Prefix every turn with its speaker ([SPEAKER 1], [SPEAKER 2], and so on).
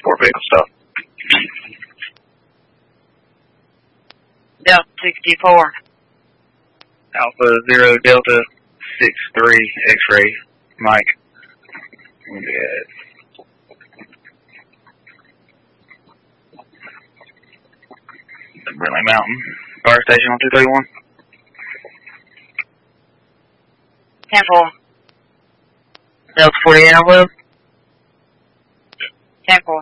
[SPEAKER 1] 4 vehicle stop.
[SPEAKER 2] Delta 64.
[SPEAKER 1] Alpha 0 Delta 63 X-ray, Mike. Brindley Mountain Fire Station on 231.
[SPEAKER 2] 10-4. Delta 48 on web. 10-4.